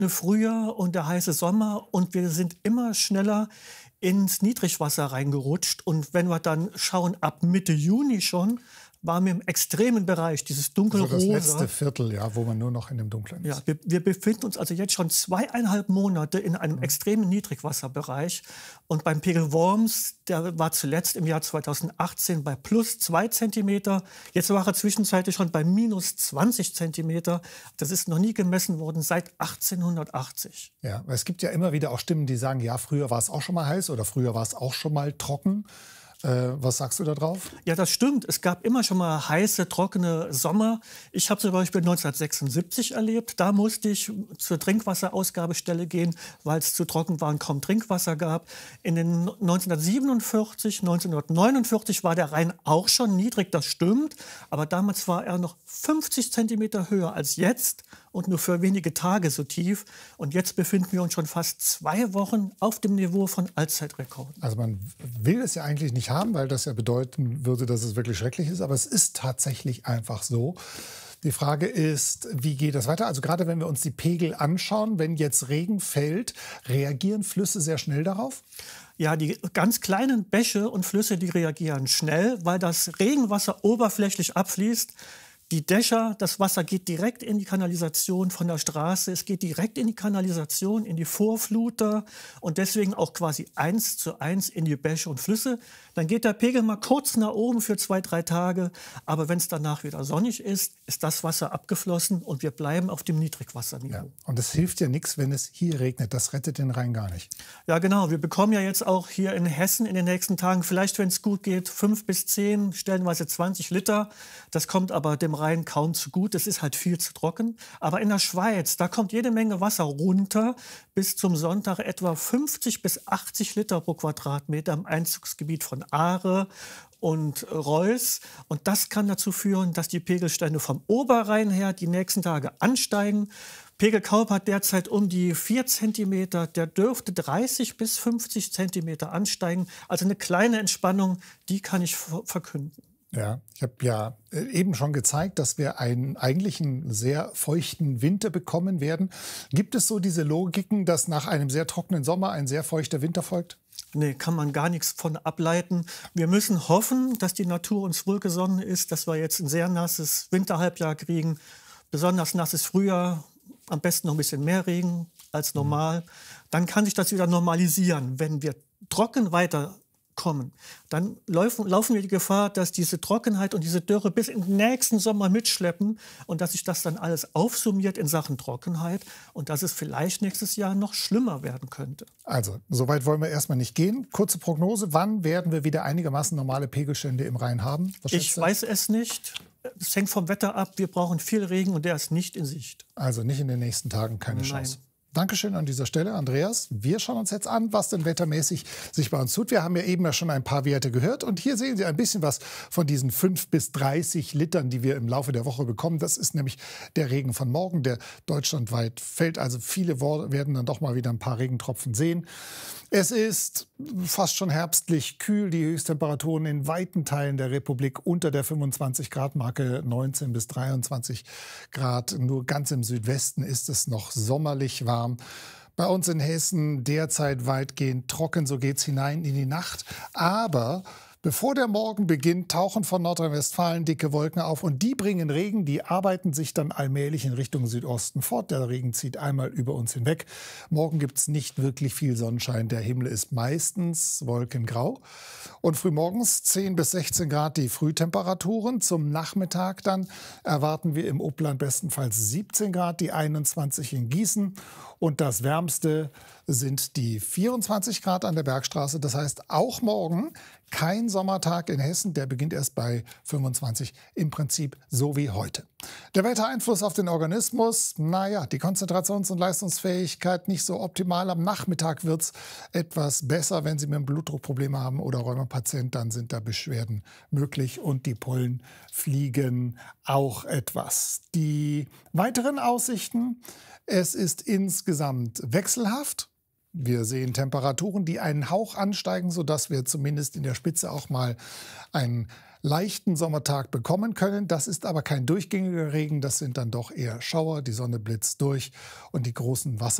trockene Frühjahr und der heiße Sommer und wir sind immer schneller ins Niedrigwasser reingerutscht. Und wenn wir dann schauen, ab Mitte Juni schon, waren wir im extremen Bereich, dieses So das dunkelrosa. letzte Viertel, ja, wo man nur noch in dem Dunklen Ja, ist. wir befinden uns also jetzt schon 2,5 Monate in einem extremen Niedrigwasserbereich. Und beim Pegel Worms, der war zuletzt im Jahr 2018 bei plus 2 Zentimeter. Jetzt war er zwischenzeitlich schon bei minus 20 Zentimeter. Das ist noch nie gemessen worden seit 1880. Ja, es gibt ja immer wieder auch Stimmen, die sagen, ja, früher war es auch schon mal heiß oder früher war es auch schon mal trocken. Was sagst du da drauf? Ja, das stimmt. Es gab immer schon mal heiße, trockene Sommer. Ich habe zum Beispiel 1976 erlebt. Da musste ich zur Trinkwasserausgabestelle gehen, weil es zu trocken war und kaum Trinkwasser gab. In den 1947, 1949 war der Rhein auch schon niedrig, das stimmt. Aber damals war er noch 50 Zentimeter höher als jetzt und nur für wenige Tage so tief. Und jetzt befinden wir uns schon fast 2 Wochen auf dem Niveau von Allzeitrekorden. Also man will es ja eigentlich nicht haben, weil das ja bedeuten würde, dass es wirklich schrecklich ist. Aber es ist tatsächlich einfach so. Die Frage ist, wie geht das weiter? Also gerade wenn wir uns die Pegel anschauen, wenn jetzt Regen fällt, reagieren Flüsse sehr schnell darauf? Ja, die ganz kleinen Bäche und Flüsse, die reagieren schnell, weil das Regenwasser oberflächlich abfließt. Die Dächer, das Wasser geht direkt in die Kanalisation von der Straße. Es geht direkt in die Kanalisation, in die Vorfluter und deswegen auch quasi 1:1 in die Bäche und Flüsse. Dann geht der Pegel mal kurz nach oben für 2, 3 Tage. Aber wenn es danach wieder sonnig ist, ist das Wasser abgeflossen und wir bleiben auf dem Niedrigwasserniveau. Ja. Und es hilft ja nichts, wenn es hier regnet. Das rettet den Rhein gar nicht. Ja, genau. Wir bekommen ja jetzt auch hier in Hessen in den nächsten Tagen, vielleicht, wenn es gut geht, 5 bis 10, stellenweise 20 Liter. Das kommt aber dem Rhein kaum zu gut. Es ist halt viel zu trocken. Aber in der Schweiz, da kommt jede Menge Wasser runter. Bis zum Sonntag etwa 50 bis 80 Liter pro Quadratmeter im Einzugsgebiet von Aare und Reuss. Und das kann dazu führen, dass die Pegelstände vom Oberrhein her die nächsten Tage ansteigen. Pegelkaub hat derzeit um die 4 Zentimeter. Der dürfte 30 bis 50 Zentimeter ansteigen. Also eine kleine Entspannung, die kann ich verkünden. Ja, ich habe ja eben schon gezeigt, dass wir eigentlich einen sehr feuchten Winter bekommen werden. Gibt es so diese Logiken, dass nach einem sehr trockenen Sommer ein sehr feuchter Winter folgt? Nee, kann man gar nichts von ableiten. Wir müssen hoffen, dass die Natur uns wohlgesonnen ist, dass wir jetzt ein sehr nasses Winterhalbjahr kriegen, besonders nasses Frühjahr, am besten noch ein bisschen mehr Regen als normal. Dann kann sich das wieder normalisieren. Wenn wir trocken weiterkommen, dann laufen wir die Gefahr, dass diese Trockenheit und diese Dürre bis in den nächsten Sommer mitschleppen und dass sich das dann alles aufsummiert in Sachen Trockenheit und dass es vielleicht nächstes Jahr noch schlimmer werden könnte. Also, so weit wollen wir erstmal nicht gehen. Kurze Prognose, wann werden wir wieder einigermaßen normale Pegelstände im Rhein haben? Ich weiß es nicht. Es hängt vom Wetter ab. Wir brauchen viel Regen und der ist nicht in Sicht. Also nicht in den nächsten Tagen, keine Chance. Dankeschön an dieser Stelle, Andreas. Wir schauen uns jetzt an, was denn wettermäßig sich bei uns tut. Wir haben ja eben schon ein paar Werte gehört. Und hier sehen Sie ein bisschen was von diesen 5 bis 30 Litern, die wir im Laufe der Woche bekommen. Das ist nämlich der Regen von morgen, der deutschlandweit fällt. Also viele werden dann doch mal wieder ein paar Regentropfen sehen. Es ist fast schon herbstlich kühl. Die Höchsttemperaturen in weiten Teilen der Republik unter der 25-Grad-Marke, 19 bis 23 Grad. Nur ganz im Südwesten ist es noch sommerlich warm. Bei uns in Hessen derzeit weitgehend trocken, so geht's hinein in die Nacht. Aber bevor der Morgen beginnt, tauchen von Nordrhein-Westfalen dicke Wolken auf und die bringen Regen, die arbeiten sich dann allmählich in Richtung Südosten fort. Der Regen zieht einmal über uns hinweg. Morgen gibt es nicht wirklich viel Sonnenschein. Der Himmel ist meistens wolkengrau. Und frühmorgens 10 bis 16 Grad die Frühtemperaturen. Zum Nachmittag dann erwarten wir im Upland bestenfalls 17 Grad, die 21 in Gießen. Und das Wärmste sind die 24 Grad an der Bergstraße. Das heißt, auch morgen kein Sommertag in Hessen. Der beginnt erst bei 25, im Prinzip so wie heute. Der Wettereinfluss auf den Organismus, naja, die Konzentrations- und Leistungsfähigkeit nicht so optimal. Am Nachmittag wird es etwas besser, wenn Sie mit dem Blutdruckprobleme haben oder Rheumapatient, dann sind da Beschwerden möglich und die Pollen fliegen auch etwas. Die weiteren Aussichten, es ist insgesamt wechselhaft. Wir sehen Temperaturen, die einen Hauch ansteigen, sodass wir zumindest in der Spitze auch mal einen leichten Sommertag bekommen können. Das ist aber kein durchgängiger Regen, das sind dann doch eher Schauer. Die Sonne blitzt durch und die großen Wasser